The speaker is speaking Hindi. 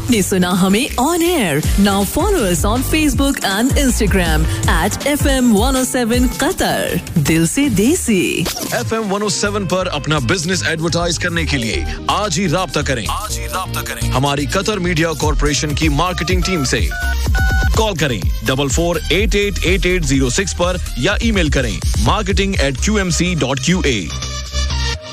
आपने सुना हमें on air. Now follow us on Facebook and Instagram @FM107 Qatar. दिल से देसी. FM 107 पर अपना बिजनेस एडवर्टाइज करने के लिए आज ही राब्ता करें. हमारी कतर मीडिया कॉर्पोरेशन की मार्केटिंग टीम से. कॉल करें 44888806 पर या ईमेल करें marketing@qmc.qa.